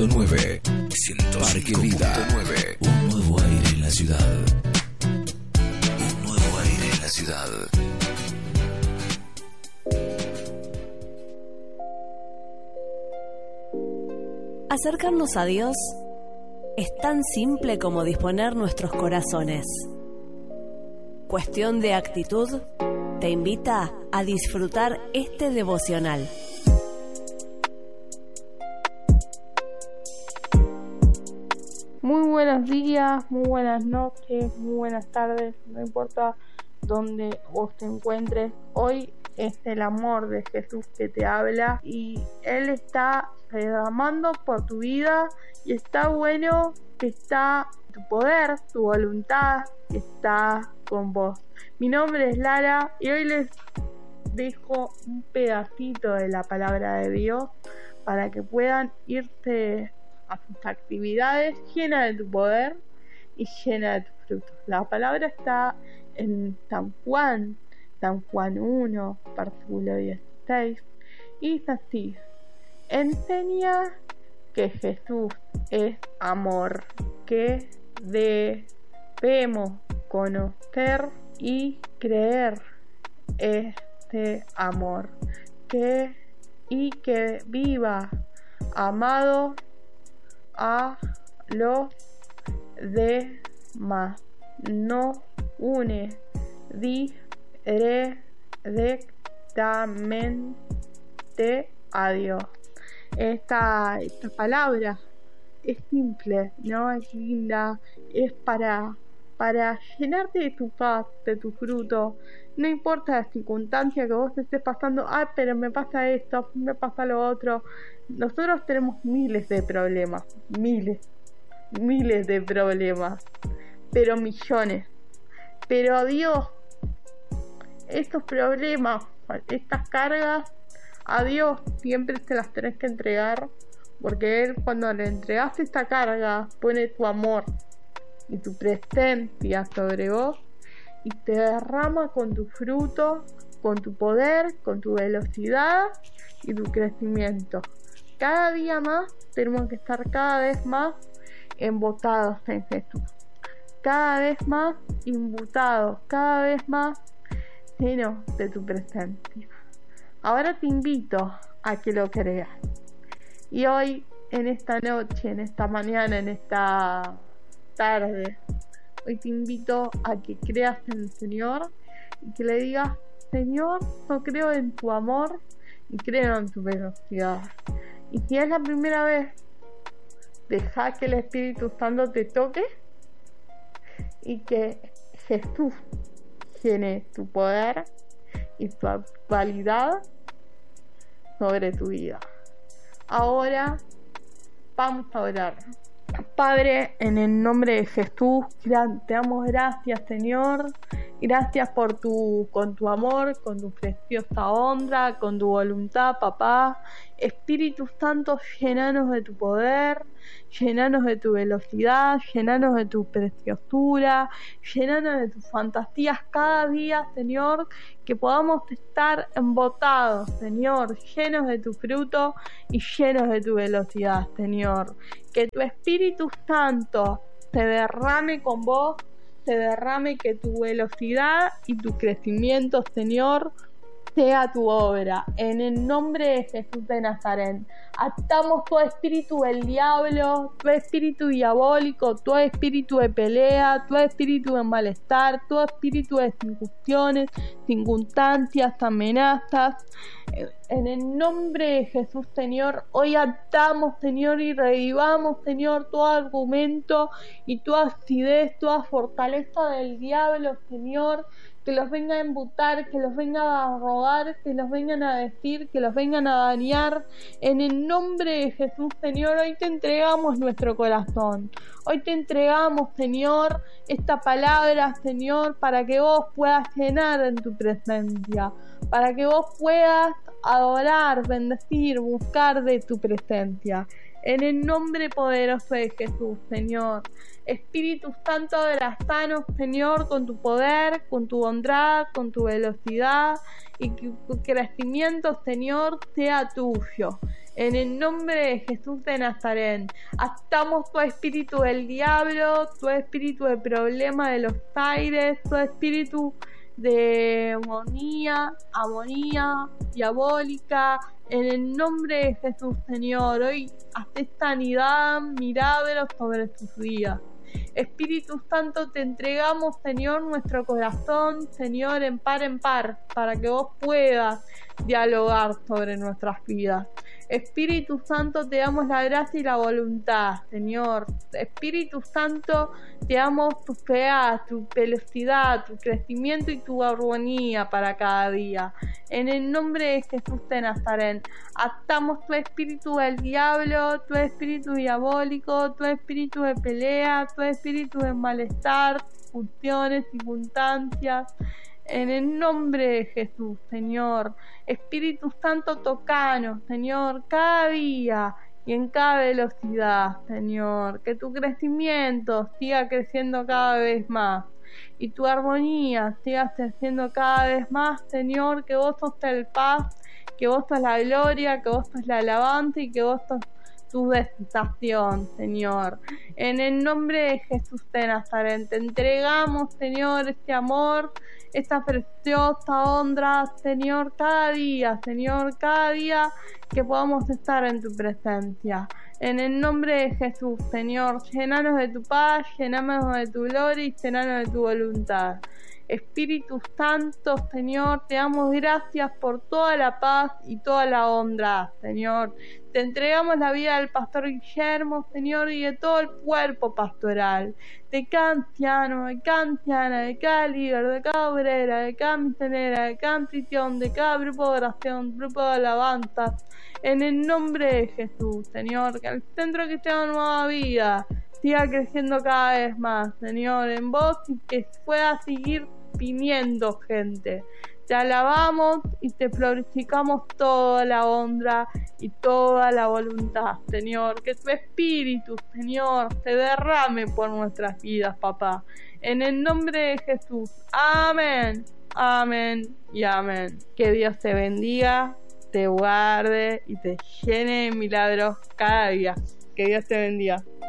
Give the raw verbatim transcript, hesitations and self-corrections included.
nueve. Parque Vida. Un nuevo aire en la ciudad. Un nuevo aire en la ciudad. Acercarnos a Dios es tan simple como disponer nuestros corazones. Cuestión de actitud te invita a disfrutar este devocional. Muy buenos días, muy buenas noches, muy buenas tardes, no importa dónde vos te encuentres. Hoy es el amor de Jesús que te habla y Él está derramando por tu vida y está bueno que está tu poder, tu voluntad, que está con vos. Mi nombre es Lara y hoy les dejo un pedacito de la palabra de Dios para que puedan irse a sus actividades llena de tu poder y llena de tus frutos. La palabra está en San Juan, San Juan uno, versículo dieciséis, y dice así: enseña que Jesús es amor, que debemos conocer y creer este amor, que y que viva amado a los demás, no une directamente a Dios. Esta, esta palabra es simple, ¿no? Es linda, es para, para llenarte de tu paz, de tu fruto. No importa la circunstancia que vos estés pasando, ah, pero me pasa esto, me pasa lo otro. Nosotros tenemos miles de problemas, miles, miles de problemas, pero millones. Pero Dios, estos problemas, estas cargas, a Dios siempre te las tenés que entregar, porque Él, cuando le entregas esta carga, pone tu amor y tu presencia sobre vos y te derrama con tu fruto, con tu poder, con tu velocidad y tu crecimiento. Cada día más tenemos que estar cada vez más embotados en Jesús, cada vez más imbutados, cada vez más llenos de tu presencia. Ahora te invito a que lo creas. Y hoy, en esta noche, en esta mañana, en esta tarde, hoy te invito a que creas en el Señor y que le digas: Señor, yo creo en tu amor y creo en tu velocidad. Y si es la primera vez, deja que el Espíritu Santo te toque y que Jesús llene tu poder y tu actualidad sobre tu vida. Ahora vamos a orar. Padre, en el nombre de Jesús, te damos gracias, Señor. Gracias por tu, con tu amor, con tu preciosa honra, con tu voluntad, papá. Espíritu Santo, llenanos de tu poder, llenanos de tu velocidad, llenanos de tu preciosura, llenanos de tus fantasías cada día, Señor, que podamos estar embotados, Señor, llenos de tu fruto y llenos de tu velocidad, Señor. Que tu Espíritu Santo se derrame con vos, se derrame, que tu velocidad y tu crecimiento, Señor, sea tu obra. En el nombre de Jesús de Nazaret, atamos todo espíritu del diablo, todo espíritu diabólico, todo espíritu de pelea, todo espíritu de malestar, todo espíritu de discusiones, circunstancias, amenazas. En el nombre de Jesús, Señor, hoy atamos, Señor, y revivamos, Señor, todo argumento y toda acidez, toda fortaleza del diablo, Señor, que los venga a embutar, que los venga a rogar, que los vengan a decir, que los vengan a dañar. En el nombre de Jesús, Señor, hoy te entregamos nuestro corazón. Hoy te entregamos, Señor, esta palabra, Señor, para que vos puedas llenar en tu presencia, para que vos puedas adorar, bendecir, buscar de tu presencia. En el nombre poderoso de Jesús, Señor. Espíritu Santo, abrazanos, Señor, con tu poder, con tu bondad, con tu velocidad, y que tu crecimiento, Señor, sea tuyo. En el nombre de Jesús de Nazaret, atamos tu espíritu del diablo, tu espíritu de problema de los aires, tu espíritu de amonía, amonía diabólica. En el nombre de Jesús, Señor, hoy haces sanidad, milagros sobre tus vidas. Espíritu Santo, te entregamos, Señor, nuestro corazón, Señor, en par en par, para que vos puedas dialogar sobre nuestras vidas. Espíritu Santo, te damos la gracia y la voluntad, Señor. Espíritu Santo, te damos tu fe, tu velocidad, tu crecimiento y tu armonía para cada día. En el nombre de Jesús de Nazaret, atamos tu espíritu del diablo, tu espíritu diabólico, tu espíritu de pelea, tu espíritu de malestar, funciones, circunstancias. En el nombre de Jesús, Señor. Espíritu Santo, tocanos, Señor, cada día y en cada velocidad, Señor. Que tu crecimiento siga creciendo cada vez más y tu armonía siga creciendo cada vez más, Señor. Que vos sos el paz, que vos sos la gloria, que vos sos la alabanza y que vos sos tu desestación, Señor. En el nombre de Jesús de Nazaret, te entregamos, Señor, este amor, esta preciosa honra, Señor, cada día, Señor, cada día que podamos estar en tu presencia. En el nombre de Jesús, Señor, llenanos de tu paz, llenanos de tu gloria y llenanos de tu voluntad. Espíritu Santo, Señor, te damos gracias por toda la paz y toda la honra, Señor. Te entregamos la vida del pastor Guillermo, Señor, y de todo el cuerpo pastoral, de cada anciano, de cada anciana, de cada líder, de cada obrera, de cada misionera, de cada anfitrión, de cada grupo de oración, grupo de alabanza. En el nombre de Jesús, Señor, que el Centro Cristiano Nueva Vida siga creciendo cada vez más, Señor, en vos, y que pueda seguir viniendo gente. Te alabamos y te glorificamos toda la honra y toda la voluntad, Señor. Que tu espíritu, Señor, se derrame por nuestras vidas, papá. En el nombre de Jesús. Amén, amén y amén. Que Dios te bendiga, te guarde y te llene de milagros cada día. Que Dios te bendiga.